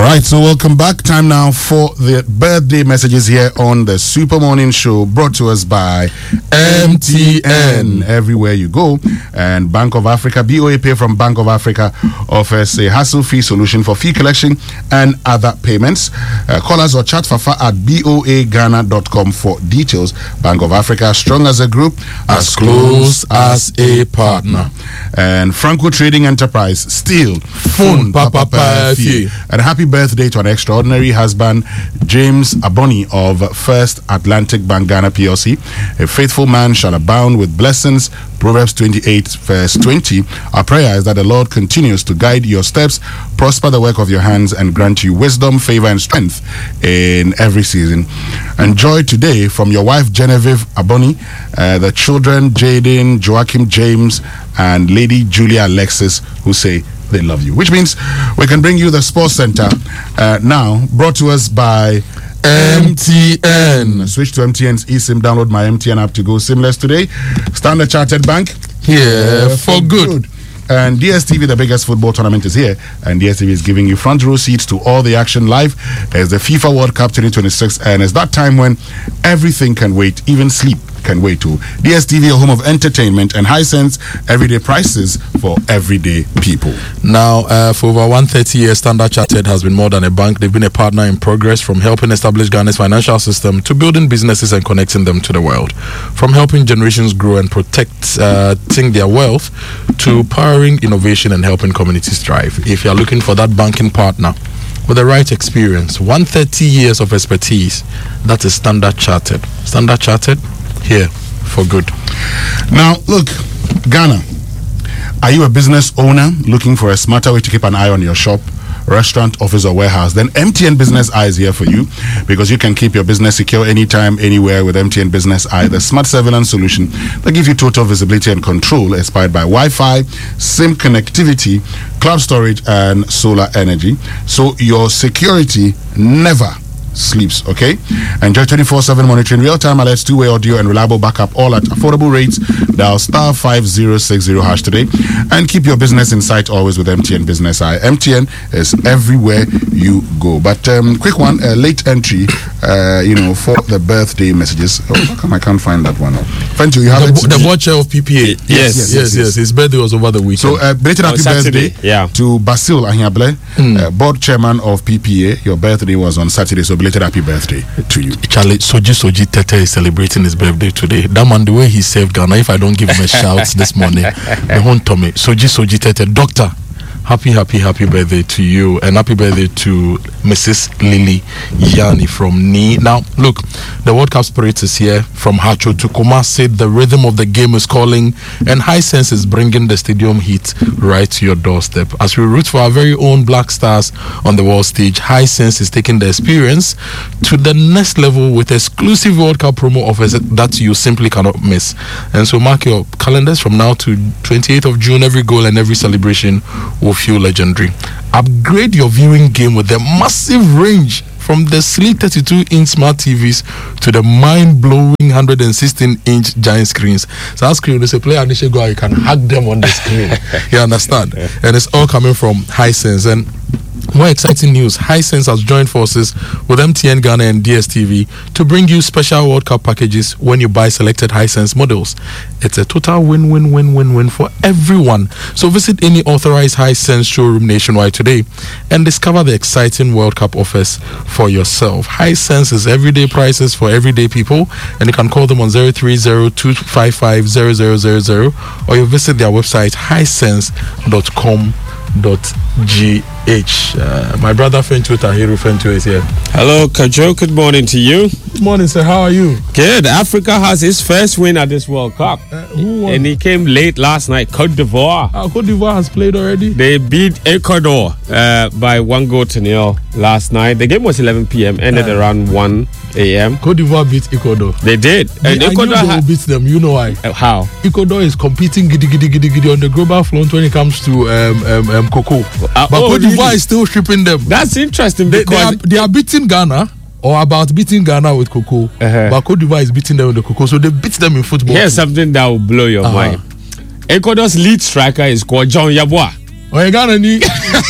All right, so welcome back. Time now for the birthday messages here on the Super Morning Show, brought to us by MTN. Everywhere you go, and Bank of Africa, BOA Pay from Bank of Africa offers a hassle-free solution for fee collection and other payments. Call us or chat Fafa at boaghana.com for details. Bank of Africa, strong as a group, as close as a partner. And Franco Trading Enterprise, still phone Papa Fie. And happy birthday to an extraordinary husband, James Aboni of First Atlantic Bank Ghana PLC. A faithful man shall abound with blessings. Proverbs 28 verse 20. Our prayer is that the Lord continues to guide your steps, prosper the work of your hands, and grant you wisdom, favor, and strength in every season. Enjoy today from your wife Genevieve Aboni, the children Jaden, Joachim James, and Lady Julia Alexis, who say they love you. Which means we can bring you the Sports Center now, brought to us by MTN. Switch to MTN's eSIM. Download my MTN app to go seamless today. Standard Chartered Bank, here for good. And DSTV, the biggest football tournament, is here, and DSTV is giving you front row seats to all the action live as the FIFA World Cup 2026, and it's that time when everything can wait, even sleep can wait too. DSTV, a home of entertainment and high sense everyday prices for everyday people. Now, for over 130 years, Standard Chartered has been more than a bank. They've been a partner in progress, from helping establish Ghana's financial system to building businesses and connecting them to the world. From helping generations grow and protecting their wealth to powering innovation and helping communities thrive. If you're looking for that banking partner with the right experience, 130 years of expertise, that is Standard Chartered. Standard Chartered, here for good. Now, look, Ghana, are you a business owner looking for a smarter way to keep an eye on your shop, restaurant, office, or warehouse? Then MTN Business Eye is here for you, because you can keep your business secure anytime, anywhere with MTN Business Eye, the smart surveillance solution that gives you total visibility and control, inspired by Wi-Fi, SIM connectivity, cloud storage, and solar energy. So your security never sleeps, okay? Enjoy 24/7 monitoring, real-time alerts, two-way audio, and reliable backup, all at affordable rates. Dial star 5060 hash today and keep your business in sight always with MTN Business Eye. MTN is everywhere you go. But quick one, late entry, for the birthday messages. Oh, how come I can't find that one? Fentu, you have the watcher of PPA. Yes. His birthday was over the weekend. So, belated happy birthday to Basil Ahiable, board chairman of PPA. Your birthday was on Saturday, so belated happy birthday to you. Charlie, Soji Tete is celebrating his birthday today. That man, the way he saved Ghana, if I don't give him a shout this morning, they won't tell me. Soji Tete, doctor, happy birthday to you, and happy birthday to Mrs. Lily Yani from Ni. Now, look, the World Cup spirit is here. From Hacho to Kumasi, the rhythm of the game is calling, and High Sense is bringing the stadium heat right to your doorstep. As we root for our very own Black Stars on the world stage, High Sense is taking the experience to the next level with exclusive World Cup promo offers that you simply cannot miss. And so mark your calendars from now to 28th of June. Every goal and every celebration will feel legendary. Upgrade your viewing game with the massive range from the sleek 32-inch smart TVs to the mind-blowing 116-inch giant screens. So that screen is a player and go, you can hack them on the screen. You understand? And it's all coming from Hisense. And more exciting news, Hisense has joined forces with MTN Ghana and DSTV to bring you special World Cup packages when you buy selected Hisense models. It's a total win-win-win-win-win for everyone. So visit any authorized Hisense showroom nationwide today and discover the exciting World Cup offers for yourself. Hisense is everyday prices for everyday people, and you can call them on 030-255-0000, or you visit their website hisense.com.gh. My brother Fentu Tahiru Fentu is here. Hello, Kajo. Good morning to you. Good morning, sir. How are you? Good. Africa has its first win at this World Cup. Who won? And he came late last night. Cote d'Ivoire. Cote d'Ivoire has played already. They beat Ecuador by 1-0 last night. The game was 11 p.m. ended around 1 a.m. Cote d'Ivoire beat Ecuador. They did. And Ecuador will beat them. You know why? How? Ecuador is competing giddy on the global front when it comes to cocoa. But Cote d'Ivoire is still shipping them. That's interesting because they are beating Ghana, or about beating Ghana with cocoa. But Cote d'Ivoire is beating them with the cocoa, so they beat them in football. Here's something that will blow your mind. Ecuador's lead striker is called John Yeboah. Oh, you got any?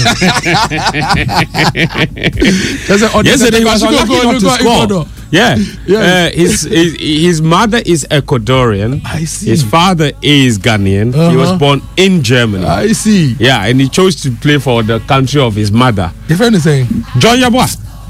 Yesterday he was unlucky not to score. Yeah. His mother is Ecuadorian. I see. His father is Ghanaian. He was born in Germany. I see. Yeah, and he chose to play for the country of his mother. The friend is saying, John Yabwa.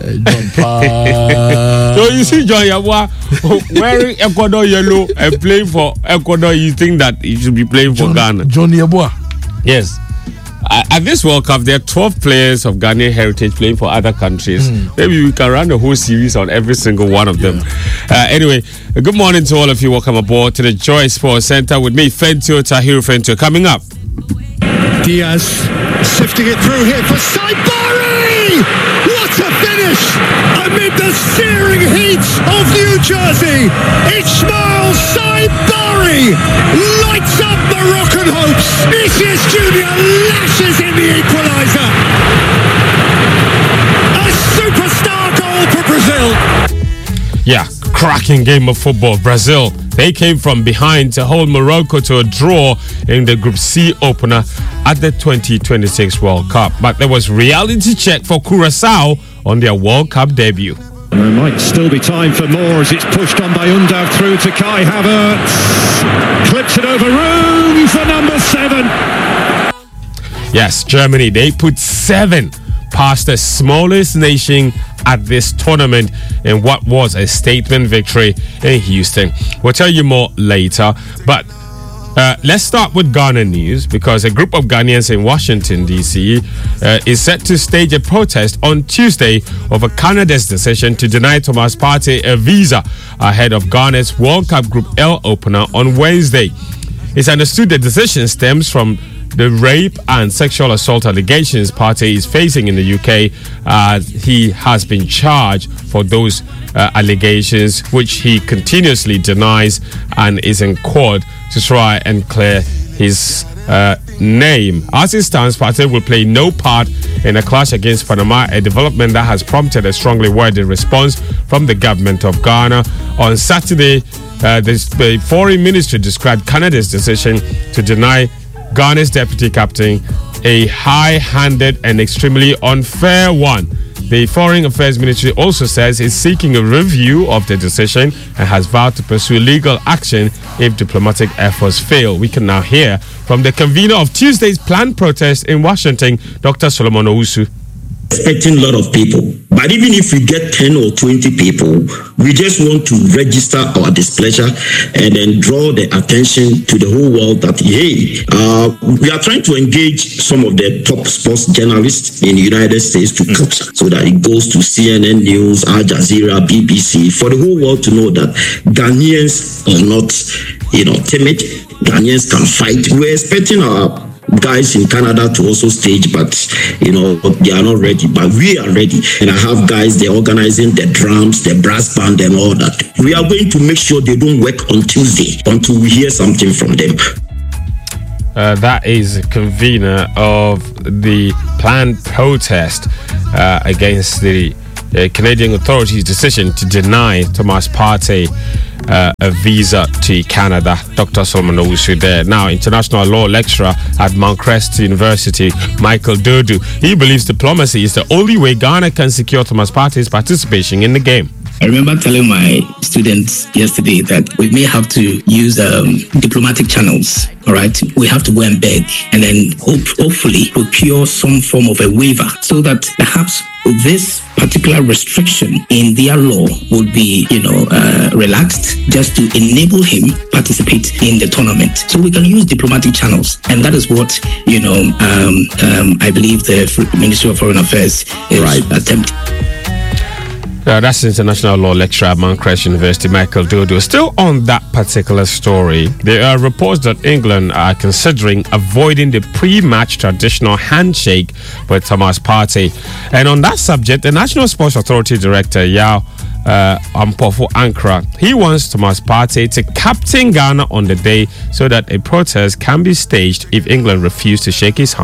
So you see John Yabwa wearing Ecuador yellow and playing for Ecuador. You think that he should be playing for Ghana? John Yabwa. Yes. At this World Cup, there are 12 players of Ghanaian heritage playing for other countries. Maybe we can run the whole series on every single one of them. Anyway, good morning to all of you. Welcome aboard to the Joy Sports Center with me, Fentio Tahiru Fentio. Coming up, Diaz sifting it through here for Saibari! What a finish! Amid the searing heat of New Jersey, Ismail Saibari lights up Moroccan hopes. Vinicius Junior lashes in the equaliser. A superstar goal for Brazil. yeah, cracking game of football. Brazil, they came from behind to hold Morocco to a draw in the Group C opener at the 2026 World Cup. But there was reality check for Curacao on their World Cup debut. There might still be time for more as it's pushed on by Undav through to Kai Havertz. Clips it over, room for number 7. Yes, Germany, they put 7 past the smallest nation at this tournament in what was a statement victory in Houston. We'll tell you more later, but let's start with Ghana news, because a group of Ghanaians in Washington, D.C. Is set to stage a protest on Tuesday over Canada's decision to deny Thomas Partey a visa ahead of Ghana's World Cup Group L opener on Wednesday. It's understood the decision stems from the rape and sexual assault allegations Partey is facing in the UK. He has been charged for those allegations, which he continuously denies and is in court to try and clear his name. As it stands, Partey will play no part in a clash against Panama, a development that has prompted a strongly worded response from the government of Ghana. On Saturday, the Foreign Ministry described Canada's decision to deny Ghana's deputy captain a high-handed and extremely unfair one. The Foreign Affairs Ministry also says it's seeking a review of the decision and has vowed to pursue legal action if diplomatic efforts fail. We can now hear from the convener of Tuesday's planned protest in Washington, Dr. Solomon Owusu. Expecting a lot of people, but even if we get 10 or 20 people, we just want to register our displeasure and then draw the attention to the whole world that, hey, we are trying to engage some of the top sports journalists in the United States to capture, so that it goes to CNN News, Al Jazeera, BBC, for the whole world to know that Ghanaians are not, timid. Ghanaians can fight. We're expecting our guys in Canada to also stage, but they are not ready, but we are ready. And I have guys, they're organizing the drums, the brass band and all that. We are going to make sure they don't work on Tuesday until we hear something from them. That is the convener of the planned protest against the Canadian authorities' decision to deny Thomas Partey a visa to Canada. Dr. Solomon Owusu there. Now, international law lecturer at Mount Crest University, Michael Dodu. He believes diplomacy is the only way Ghana can secure Thomas Partey's participation in the game. I remember telling my students yesterday that we may have to use diplomatic channels, all right? We have to go and beg and then hopefully procure some form of a waiver so that perhaps this particular restriction in their law would be, relaxed just to enable him participate in the tournament. So we can use diplomatic channels. And that is what, I believe the Ministry of Foreign Affairs is attempting. That's international law lecturer at Mount Crest University, Michael Dodo. Still on that particular story, there are reports that England are considering avoiding the pre-match traditional handshake with Thomas Partey. And on that subject, the National Sports Authority Director, Yao Ampofo Ankara, he wants Thomas Partey to captain Ghana on the day so that a protest can be staged if England refuse to shake his hand.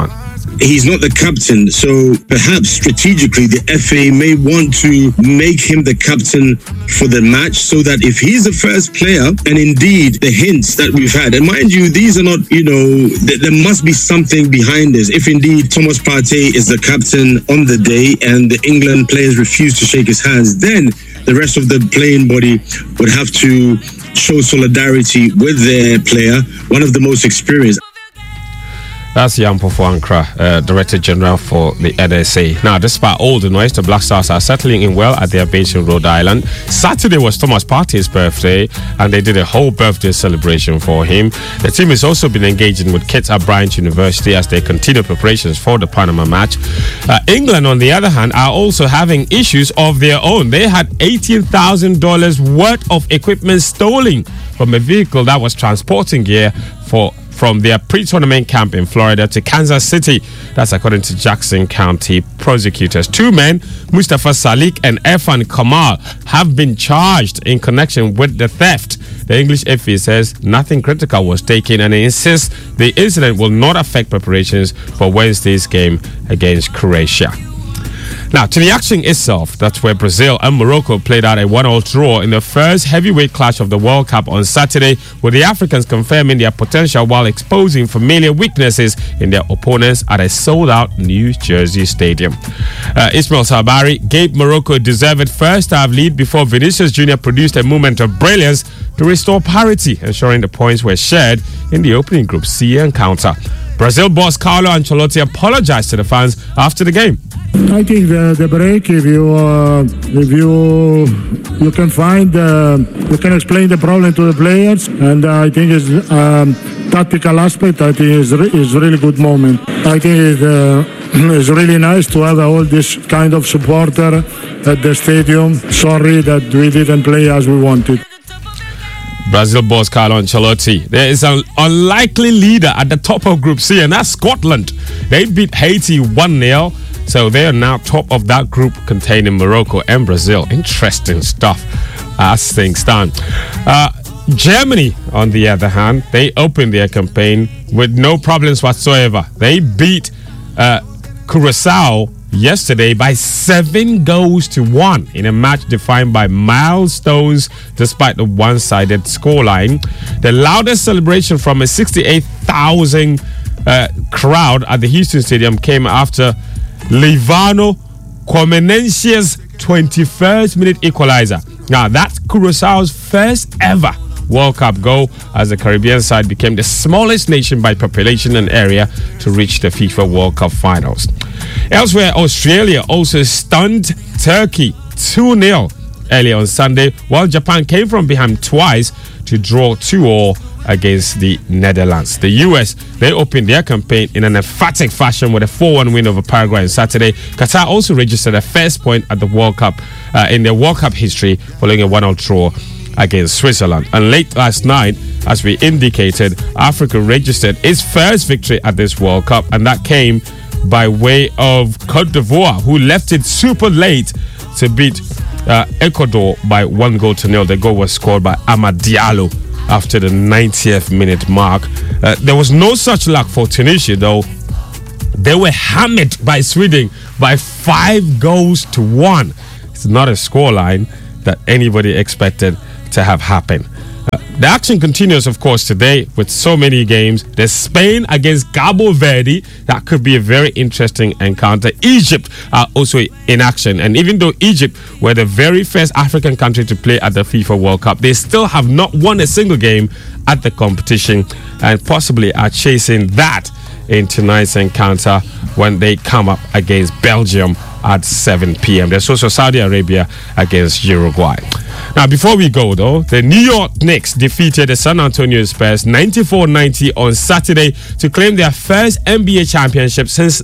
he's not the captain, so perhaps strategically the FA may want to make him the captain for the match, so that if he's the first player, and indeed the hints that we've had, and mind you, these are not, there must be something behind this. If indeed Thomas Partey is the captain on the day and the England players refuse to shake his hands, then the rest of the playing body would have to show solidarity with their player, one of the most experienced. That's Jan Pofuankra, Director General for the NSA. Now, despite all the noise, the Black Stars are settling in well at their base in Rhode Island. Saturday was Thomas Partey's birthday, and they did a whole birthday celebration for him. The team has also been engaging with Kate Bryant University as they continue preparations for the Panama match. England, on the other hand, are also having issues of their own. They had $18,000 worth of equipment stolen from a vehicle that was transporting gear from their pre-tournament camp in Florida to Kansas City. That's according to Jackson County prosecutors. Two men, Mustafa Salik and Irfan Kamal, have been charged in connection with the theft. The English FA says nothing critical was taken, and it insists the incident will not affect preparations for Wednesday's game against Croatia. Now, to the action itself, that's where Brazil and Morocco played out a 1-1 draw in the first heavyweight clash of the World Cup on Saturday, with the Africans confirming their potential while exposing familiar weaknesses in their opponents at a sold-out New Jersey stadium. Ismail Sabari gave Morocco a deserved first-half lead before Vinicius Jr. produced a moment of brilliance to restore parity, ensuring the points were shared in the opening Group C encounter. Brazil boss Carlo Ancelotti apologized to the fans after the game. I think the break, if you can find, you can explain the problem to the players, and I think it's tactical aspect. I think is really good moment. I think it's really nice to have all this kind of supporter at the stadium. Sorry that we didn't play as we wanted. Brazil boss Carlo Ancelotti. There is an unlikely leader at the top of Group C, and that's Scotland. They beat Haiti 1-0. So they are now top of that group containing Morocco and Brazil. Interesting stuff as things stand. Germany, on the other hand, they opened their campaign with no problems whatsoever. They beat Curacao yesterday by 7-1 in a match defined by milestones despite the one-sided scoreline. The loudest celebration from a 68,000 crowd at the Houston Stadium came after Livano Comenencia's 21st minute equalizer. Now, that's Curaçao's first ever World Cup goal, as the Caribbean side became the smallest nation by population and area to reach the FIFA World Cup finals. Elsewhere, Australia also stunned Turkey 2-0 earlier on Sunday, while Japan came from behind twice to draw 2-2 against the Netherlands. The US, they opened their campaign in an emphatic fashion with a 4-1 win over Paraguay on Saturday. Qatar also registered a first point at the World Cup in their World Cup history following a 1-0 draw against Switzerland. And late last night, as we indicated, Africa registered its first victory at this World Cup, and that came by way of Cote d'Ivoire, who left it super late to beat Ecuador by 1-0. The goal was scored by Amad Diallo after the 90th minute mark. There was no such luck for Tunisia, though. They were hammered by Sweden by 5-1. It's not a scoreline that anybody expected to have happen. The action continues, of course, today with so many games. There's Spain against Cabo Verde. That could be a very interesting encounter. Egypt are also in action. And even though Egypt were the very first African country to play at the FIFA World Cup, they still have not won a single game at the competition and possibly are chasing that in tonight's encounter when they come up against Belgium at 7 p.m. There's also Saudi Arabia against Uruguay. Now, before we go, though, the New York Knicks defeated the San Antonio Spurs 94-90 on Saturday to claim their first NBA championship since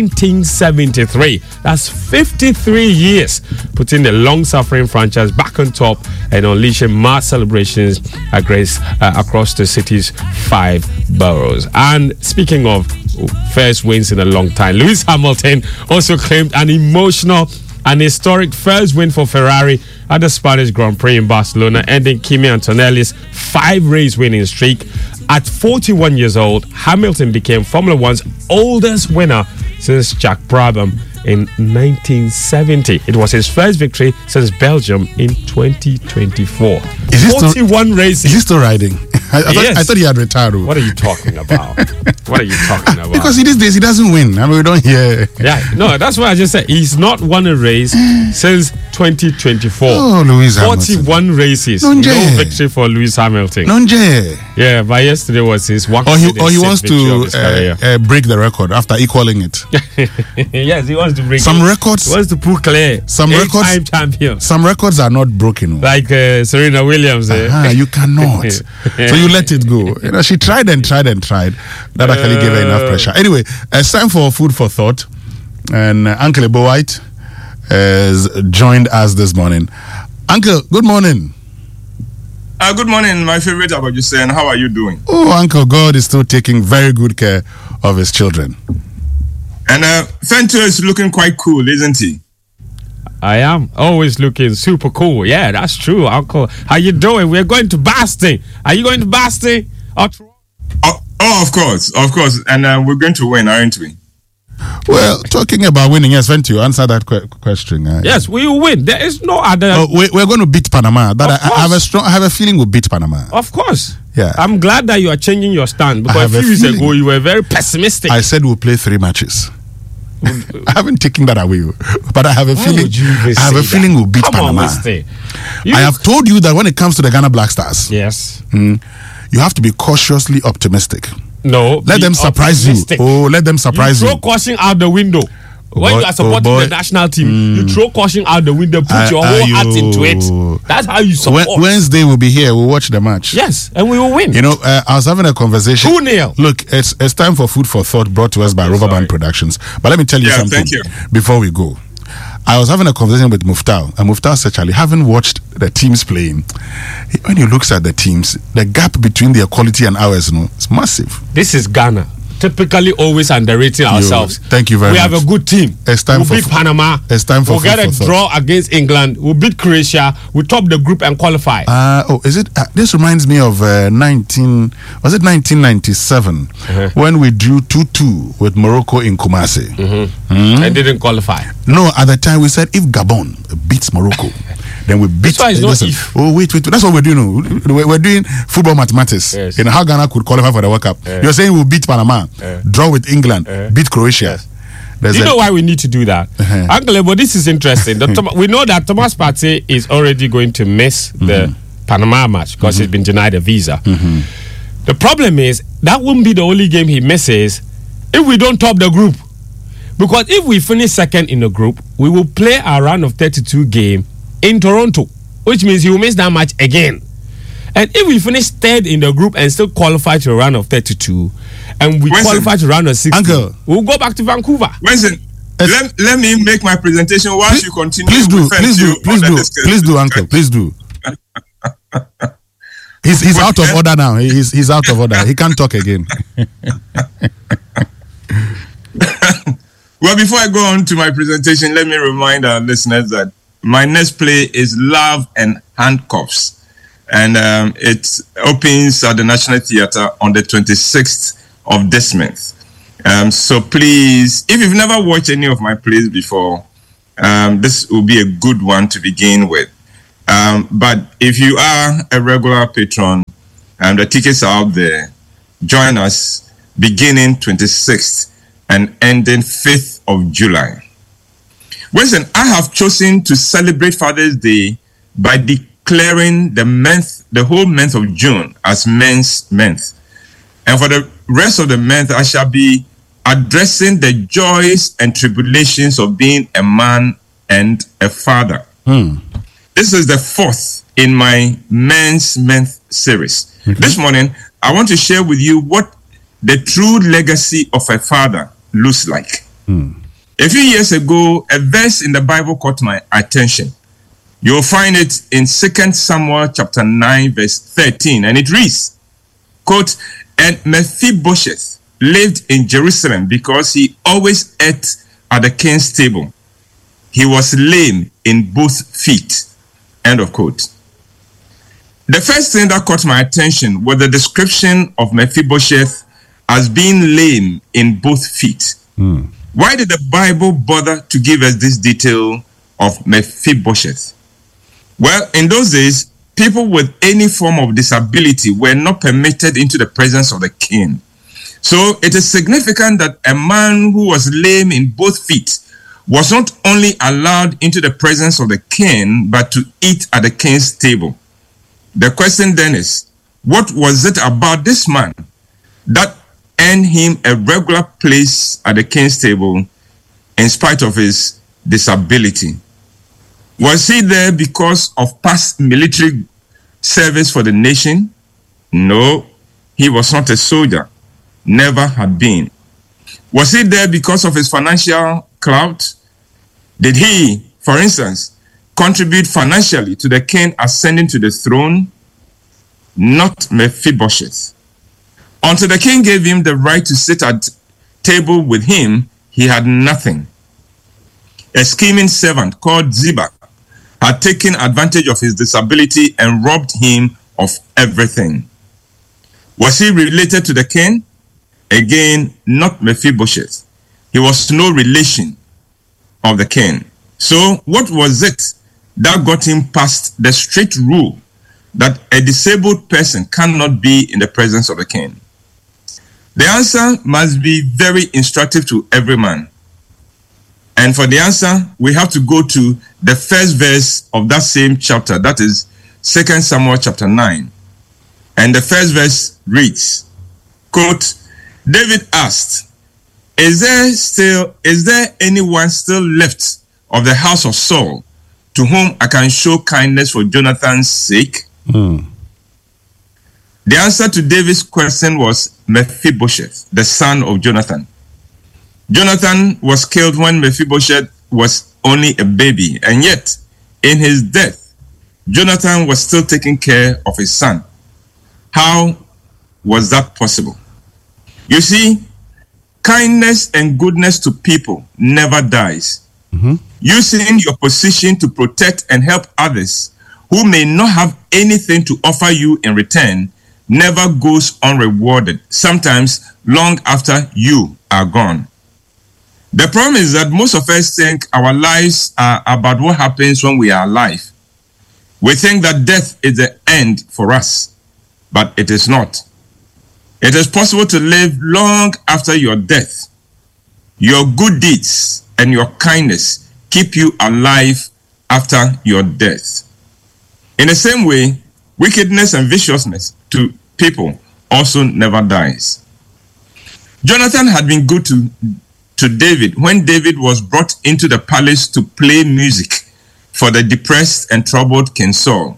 1973. That's 53 years, putting the long-suffering franchise back on top and unleashing mass celebrations across the city's 5 boroughs. And speaking of first wins in a long time, Lewis Hamilton also claimed an emotional An historic first win for Ferrari at the Spanish Grand Prix in Barcelona, ending Kimi Antonelli's 5-race winning streak. At 41 years old, Hamilton became Formula One's oldest winner since Jack Brabham in 1970. It was his first victory since Belgium in 2024. 41 races. Is he still riding? I thought he had retired. What are you talking about? What are you talking about? Because in these days he doesn't win. I mean, we don't hear. Yeah, no, that's why I just said he's not won a race since 2024. Oh, Lewis 41 Hamilton. Races. Nonje. No victory for Lewis Hamilton. Nonje. Yeah, but yesterday was his one. Or he wants to break the record after equaling it. Yes, he wants to break some it. records. He wants to put clear. Some records. Eight-time champion. Some records are not broken. Like Serena Williams. You cannot. So you let it go. You know, she tried and tried and tried. That actually gave her enough pressure. Anyway, it's time for food for thought. And Uncle Ebo White has joined us this morning. Uncle, good morning. Good morning, my favorite Abajusen. How are you doing? Oh, Uncle, God is still taking very good care of his children. And Fento is looking quite cool, isn't he? I am always looking super cool. Yeah, that's true, Uncle. How you doing? We're going to Boston. Are you going to Boston? Of course. And we're going to win, aren't we? Well, talking about winning, yes, Fento, answer that question. Yes, we will win. There is no other. We're going to beat Panama. I have a feeling we'll beat Panama. Of course. Yeah. I'm glad that you are changing your stand, because a few years ago you were very pessimistic. I said we'll play 3 matches. I haven't taken that away, but I have a feeling we'll beat Panama. I have told you that when it comes to the Ghana Black Stars, yes, you have to be cautiously optimistic. No, let them surprise you. Oh, let them surprise you. Throw caution out the window. When you are supporting the national team, you throw caution out the window, put your whole heart into it. That's how you support. Wednesday we'll be here. We'll watch the match. Yes, and we will win. You know, I was having a conversation. 2-0. Look, it's time for food for thought, brought to us by Roverband Productions. But let me tell you something before we go. I was having a conversation with Muftar, and Muftar said, Charlie, having watched the teams playing, when he looks at the teams, the gap between their quality and ours, it's massive. This is Ghana. Typically always underrating ourselves. Thank you very much. We have a good team. It's time we'll beat Panama. It's time for we'll get a draw against England. We'll beat Croatia. We'll top the group and qualify. Is it? This reminds me of 1997 when we drew 2-2 with Morocco in Kumasi. And didn't qualify. No, at the time we said if Gabon beats Morocco, then we beat. Wait. That's what we're doing. We're doing football mathematics. Yes. You know how Ghana could qualify for the World Cup. You're saying we'll beat Panama, draw with England, beat Croatia. Yes. You know why we need to do that? Uncle, but this is interesting. We know that Thomas Partey is already going to miss the Panama match because he's been denied a visa. The problem is that won't be the only game he misses if we don't top the group. Because if we finish second in the group, we will play a round of 32 game in Toronto, which means he will miss that match again. And if we finish third in the group and still qualify to a round of 32, and we qualify to round of 16, we'll go back to Vancouver. Winston, let me make my presentation whilst you continue. Please do, Uncle. Please do. He's out of order now. He's out of order. He can't talk again. Well, before I go on to my presentation, let me remind our listeners that my next play is Love and Handcuffs. And it opens at the National Theatre on the 26th of this month. So please, if you've never watched any of my plays before, this will be a good one to begin with. But if you are a regular patron, the tickets are out there. Join us beginning 26th and ending 5th of July. Listen, I have chosen to celebrate Father's Day by declaring the whole month of June as Men's Month. And for the rest of the month, I shall be addressing the joys and tribulations of being a man and a father. This is the 4th in my Men's Month series. This morning, I want to share with you what the true legacy of a father looks like. A few years ago, a verse in the Bible caught my attention. You'll find it in 2 Samuel chapter 9, verse 13, and it reads, quote, "And Mephibosheth lived in Jerusalem because he always ate at the king's table. he was lame in both feet. End of quote. The first thing that caught my attention was the description of Mephibosheth as being lame in both feet. Why did the Bible bother to give us this detail of Mephibosheth? Well, in those days, people with any form of disability were not permitted into the presence of the king. So it is significant that a man who was lame in both feet was not only allowed into the presence of the king, but to eat at the king's table. The question then is, what was it about this man that earned him a regular place at the king's table in spite of his disability? Was he there because of past military service for the nation? No, he was not a soldier, never had been. Was he there because of his financial clout? Did he, for instance, contribute financially to the king ascending to the throne? Not Mephibosheth. Until the king gave him the right to sit at table with him, he had nothing. A scheming servant called Ziba had taken advantage of his disability and robbed him of everything. Was he related to the king? Again, not Mephibosheth. He was no relation of the king. So what was it that got him past the strict rule that a disabled person cannot be in the presence of the king? The answer must be very instructive to every man. And for the answer, we have to go to the first verse of that same chapter, that is 2 Samuel chapter 9. And the first verse reads, quote, David asked, Is there anyone still left of the house of Saul to whom I can show kindness for Jonathan's sake? The answer to David's question was Mephibosheth, the son of Jonathan. Jonathan was killed when Mephibosheth was only a baby, and yet, in his death, Jonathan was still taking care of his son. How was that possible? You see, kindness and goodness to people never dies. Using your position to protect and help others who may not have anything to offer you in return never goes unrewarded, sometimes long after you are gone. The problem is that most of us think our lives are about what happens when we are alive. We think that death is the end for us, but it is not. It is possible to live long after your death. Your good deeds and your kindness keep you alive after your death. In the same way, wickedness and viciousness to people also never dies. Jonathan had been good to David when David was brought into the palace to play music for the depressed and troubled King Saul.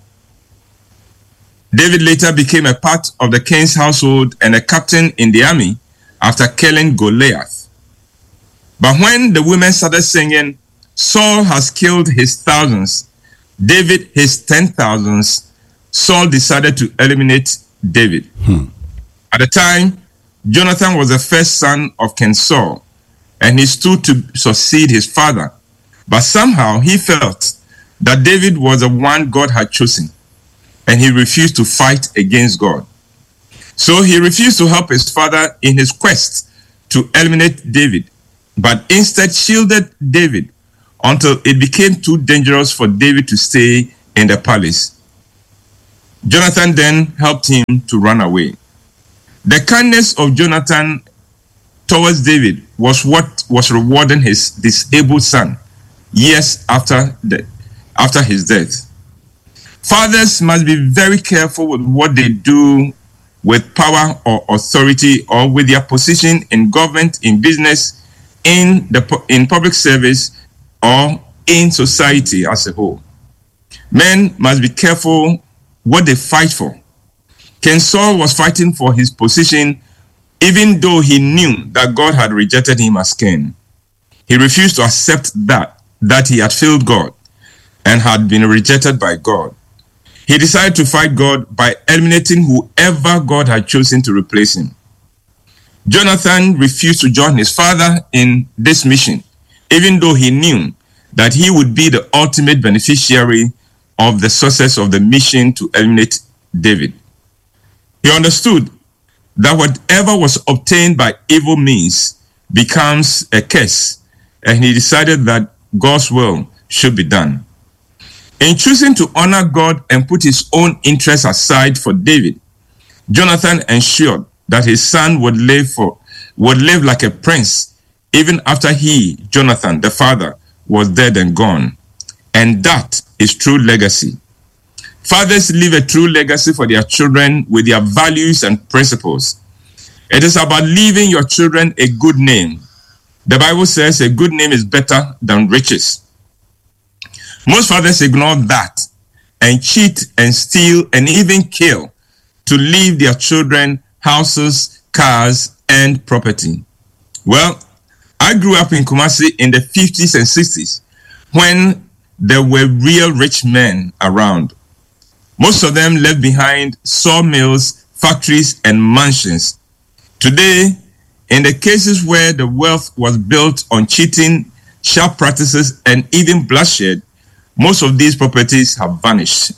David later became a part of the king's household and a captain in the army after killing Goliath. But when the women started singing, Saul has killed his thousands, David his 10,000s, Saul decided to eliminate David. At the time, Jonathan was the first son of King Saul, and he stood to succeed his father. But somehow he felt that David was the one God had chosen, and he refused to fight against God. So he refused to help his father in his quest to eliminate David, but instead shielded David until it became too dangerous for David to stay in the palace. Jonathan then helped him to run away. The kindness of Jonathan towards David was what was rewarding his disabled son years after his death. Fathers must be very careful with what they do with power or authority, or with their position in government, in business, in public service, or in society as a whole. Men must be careful what they fight for. King Saul was fighting for his position even though he knew that God had rejected him as king. He refused to accept that he had failed God and had been rejected by God. He decided to fight God by eliminating whoever God had chosen to replace him. Jonathan refused to join his father in this mission, even though he knew that he would be the ultimate beneficiary of the success of the mission to eliminate David. He understood that whatever was obtained by evil means becomes a curse, and he decided that God's will should be done. In choosing to honor God and put his own interests aside for David, Jonathan ensured that his son would live like a prince even after he, Jonathan, the father, was dead and gone. And that is true legacy. Fathers leave a true legacy for their children with their values and principles. It is about leaving your children a good name. The Bible says a good name is better than riches. Most fathers ignore that and cheat and steal and even kill to leave their children houses, cars, and property. Well, I grew up in Kumasi in the 50s and 60s when there were real rich men around. Most of them left behind sawmills, factories, and mansions. Today, in the cases where the wealth was built on cheating, sharp practices, and even bloodshed, most of these properties have vanished.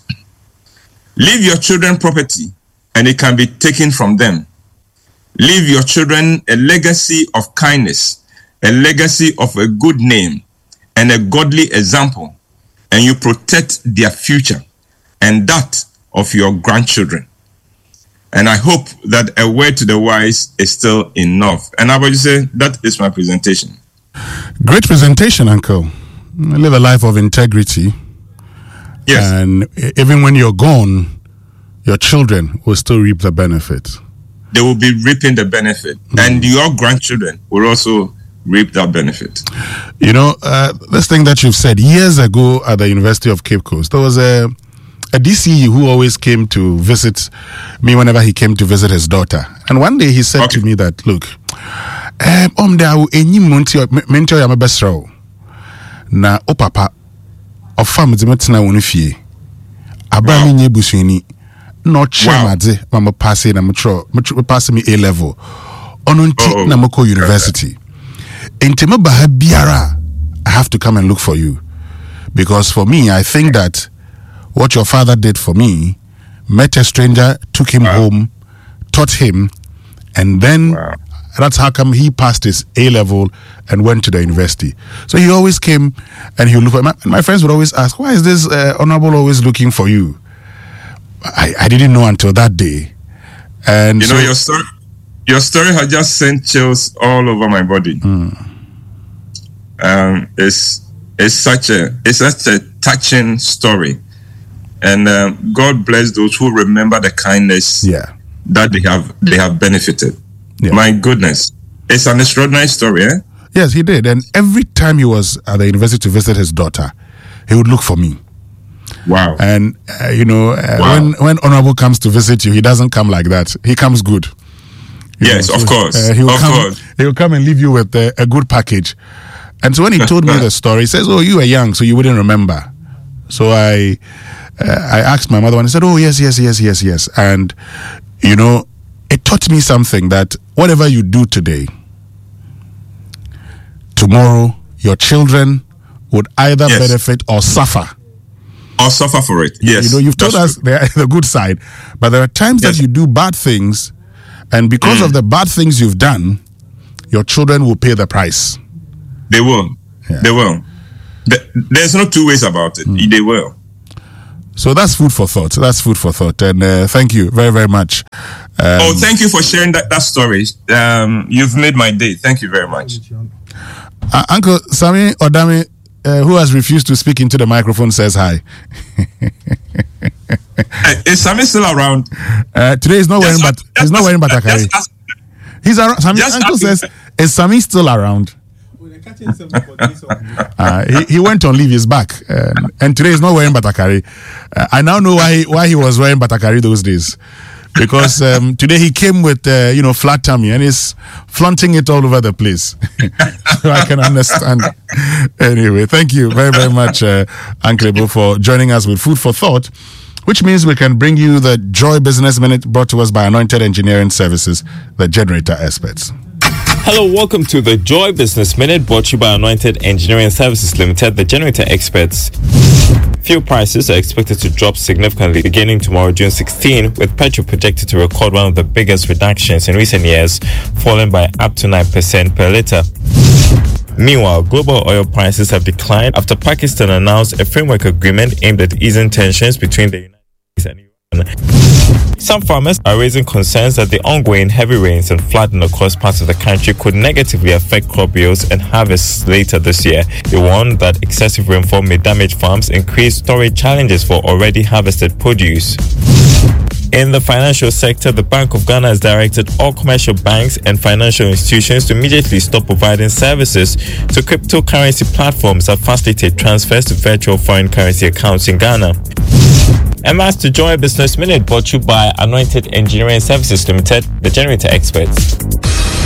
Leave your children property, and it can be taken from them. Leave your children a legacy of kindness, a legacy of a good name, and a godly example, and you protect their future and that of your grandchildren. And I hope that a word to the wise is still enough. And I would say that is my presentation. Great presentation, Uncle. Live a life of integrity. Yes. And even when you're gone, your children will still reap the benefit. They will be reaping the benefit. And your grandchildren will also reap that benefit. You know, this thing that you've said years ago at the University of Cape Coast, there was a DCE who always came to visit me whenever he came to visit his daughter. And one day he said to me that, look, na o papa of family metina wonu fie abami nye busuani no chemade mama pass na metro pass me A level ono nti na mako university entema baha biara I have to come and look for you, because for me I think that what your father did for me, met a stranger, took him home, taught him, and then that's how come he passed his A level and went to the university. So he always came and he would look for and my friends would always ask, why is this honorable always looking for you? I didn't know until that day. And you know, your story has just sent chills all over my body. It's such a touching story. And God bless those who remember the kindness that they have benefited. Yeah. My goodness. It's an extraordinary story, eh? Yes, he did. And every time he was at the university to visit his daughter, he would look for me. Wow. And, when Honorable comes to visit you, he doesn't come like that. He comes good. Yes, of course. He will come and leave you with a good package. And so when he told me the story, he says, oh, you were young, so you wouldn't remember. So I asked my mother and I said, oh, yes. And, it taught me something, that whatever you do today, tomorrow your children would either benefit or suffer. Or suffer for it. Yes. You've told us the good side, but there are times that you do bad things, and because of the bad things you've done, your children will pay the price. They will. Yeah. They will. There's no two ways about it. They will. So that's food for thought. And thank you very, very much. Thank you for sharing that story. You've made my day. Thank you very much. Uncle Sami Odame, who has refused to speak into the microphone, says hi. Is Sami still around? Today he's not wearing Batakari. He's around. Uncle says, is Sami still around? He went on leave, he's back, and today he's not wearing Batakari. I now know why he was wearing Batakari those days, because today he came with flat tummy and he's flaunting it all over the place. So I can understand. Anyway, thank you very, very much, Uncle Ebo, for joining us with Food for Thought, which means we can bring you the Joy Business Minute, brought to us by Anointed Engineering Services, the generator experts. Hello, welcome to the Joy Business Minute, brought to you by Anointed Engineering Services Limited, the generator experts. Fuel prices are expected to drop significantly beginning tomorrow, June 16, with petrol projected to record one of the biggest reductions in recent years, falling by up to 9% per litre. Meanwhile, global oil prices have declined after Pakistan announced a framework agreement aimed at easing tensions between the United States and Iran. Some farmers are raising concerns that the ongoing heavy rains and flooding across parts of the country could negatively affect crop yields and harvests later this year. They warn that excessive rainfall may damage farms and create storage challenges for already harvested produce. In the financial sector, the Bank of Ghana has directed all commercial banks and financial institutions to immediately stop providing services to cryptocurrency platforms that facilitate transfers to virtual foreign currency accounts in Ghana. And that's the Joy Business Minute, brought to you by Anointed Engineering Services Limited, the generator experts.